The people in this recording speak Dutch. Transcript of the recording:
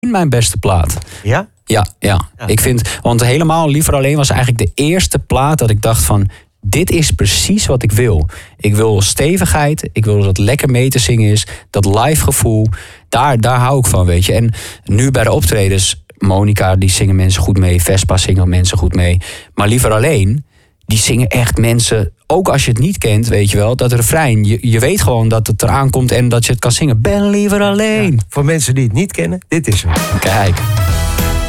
mijn beste plaat. Ja? Ja. Ik vind, want Helemaal Liever Alleen was eigenlijk de eerste plaat dat ik dacht van, dit is precies wat ik wil. Ik wil stevigheid, ik wil dat het lekker mee te zingen is, dat live gevoel, daar hou ik van, weet je. En nu bij de optredens, Monica, die zingen mensen goed mee, Vespa zingen mensen goed mee, maar Liever Alleen, die zingen echt mensen, ook als je het niet kent, weet je wel, dat refrein, je weet gewoon dat het eraan komt en dat je het kan zingen. Ben liever alleen. Ja, voor mensen die het niet kennen, dit is hem. Kijk.